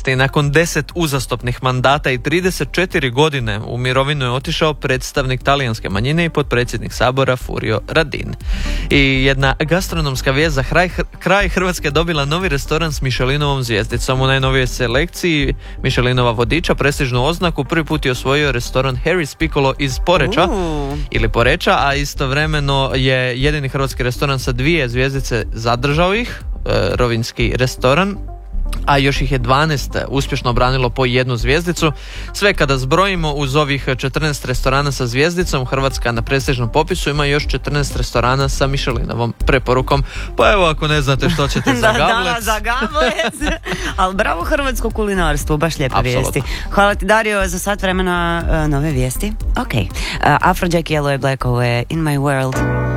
I nakon 10 uzastopnih mandata i 34 godine u mirovinu je otišao predstavnik talijanske manjine i potpredsjednik Sabora Furio Radin. I jedna gastronomska vijest za kraj Hrvatske dobila novi restoran s Michelinovom zvijezdicom. U najnovijoj selekciji Michelinova vodiča prestižnu oznaku prvi put je osvojio restoran Harry's Piccolo iz Poreča ili Poreča, a istovremeno je jedini hrvatski restoran sa 2 zvjezdice zadržao ih, rovinjski restoran, a još ih je 12 uspješno obranilo po 1 zvjezdicu. Sve kada zbrojimo, uz ovih 14 restorana sa zvjezdicom, Hrvatska na prestižnom popisu ima još 14 restorana sa Michelinovom preporukom. Pa evo, ako ne znate što ćete za gablec. za gablec. Ali bravo hrvatsko kulinarstvo, baš lijepe vijesti. Hvala ti, Dario, za sat vremena nove vijesti. Ok. Afrojack, Yellow i Black, ovo je In My World.